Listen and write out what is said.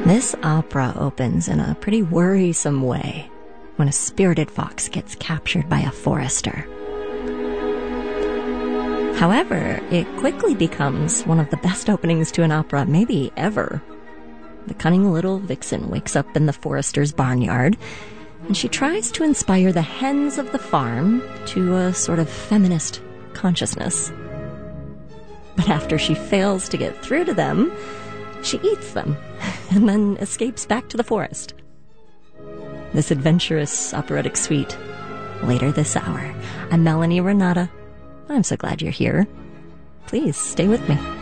This opera opens in a pretty worrisome way when a spirited fox gets captured by a forester. However, it quickly becomes one of the best openings to an opera maybe ever. The cunning little vixen wakes up in the forester's barnyard, and she tries to inspire the hens of the farm to a sort of feminist consciousness. But after she fails to get through to them, she eats them and then escapes back to the forest. This adventurous operatic suite, later this hour. I'm Melanie Renata. I'm so glad you're here. Please stay with me.